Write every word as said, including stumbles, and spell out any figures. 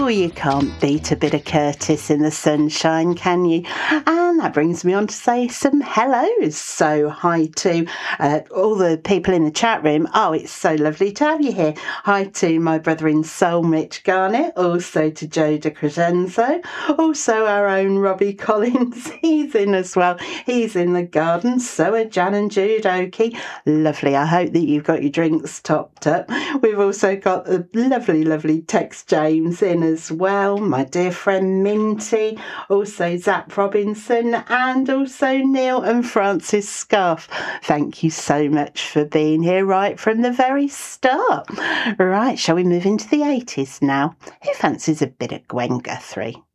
Oh, you can't beat a bit of Curtis in the sunshine, can you? And that brings me on to say some hellos. So hi to uh, all the people in the chat room. Oh, it's so lovely to have you here. Hi to my brother in soul, Mitch Garnett. Also to Joe De Crescenzo. Also our own Robbie Collins. He's in as well. He's in the garden. So are Jan and Jude Oakey. Lovely. I hope that you've got your drinks topped up. We've also got the lovely, lovely Tex James in as well. My dear friend Minty. Also Zach Robinson. And also Neil and Francis Scarf. Thank you so much for being here right from the very start. Right, shall we move into the eighties now? Who fancies a bit of Gwen Guthrie?